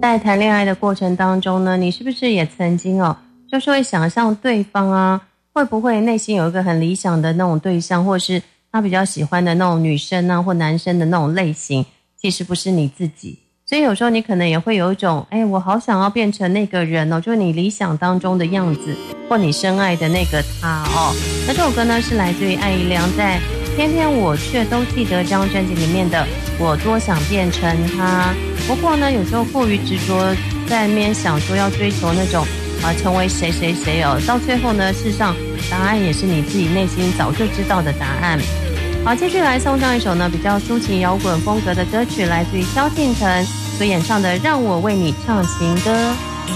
在谈恋爱的过程当中呢，你是不是也曾经就是会想象对方啊，会不会内心有一个很理想的那种对象，或是他比较喜欢的那种女生啊，或男生的那种类型，其实不是你自己。所以有时候你可能也会有一种，我好想要变成那个人就是你理想当中的样子，或你深爱的那个他那这首歌呢是来自于艾怡良在偏偏我却都记得这张专辑里面的我多想变成他。不过呢有时候过于执着在那边想说要追求那种成为谁谁谁到最后呢事实上答案也是你自己内心早就知道的答案。好，继续来送上一首呢比较抒情摇滚风格的歌曲，来自于萧敬腾所演唱的《让我为你唱情歌》。